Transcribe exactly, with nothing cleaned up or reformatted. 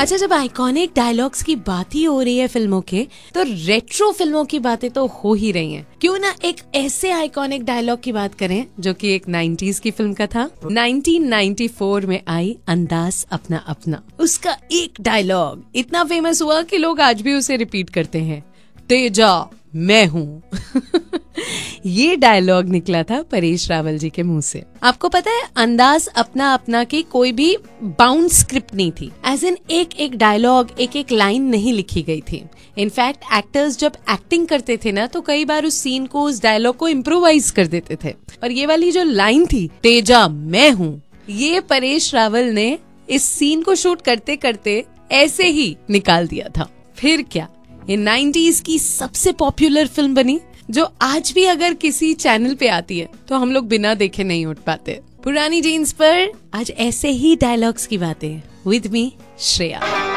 अच्छा, जब iconic dialogues की बात ही हो रही है फिल्मों के, तो रेट्रो फिल्मों की बातें तो हो ही रही हैं। क्यों ना एक ऐसे आइकॉनिक डायलॉग की बात करें जो कि एक नाइंटीज़ की फिल्म का था। नाइनटीन नाइंटी फोर में आई अंदाज अपना अपना। उसका एक डायलॉग इतना फेमस हुआ कि लोग आज भी उसे रिपीट करते हैं, तेजा मैं हूँ। ये डायलॉग निकला था परेश रावल जी के मुंह से। आपको पता है, अंदाज अपना अपना की कोई भी बाउंड स्क्रिप्ट नहीं थी। एज इन एक एक डायलॉग, एक एक लाइन नहीं लिखी गई थी। इनफैक्ट एक्टर्स जब एक्टिंग करते थे ना, तो कई बार उस सीन को, उस डायलॉग को इम्प्रोवाइज कर देते थे। और ये वाली जो लाइन थी, तेजा मैं हूँ, ये परेश रावल ने इस सीन को शूट करते करते ऐसे ही निकाल दिया था। फिर क्या, ये नाइंटीज़ की सबसे पॉपुलर फिल्म बनी, जो आज भी अगर किसी चैनल पे आती है तो हम लोग बिना देखे नहीं उठ पाते। पुरानी जीन्स पर आज ऐसे ही डायलॉग्स की बातें, विद मी श्रेया।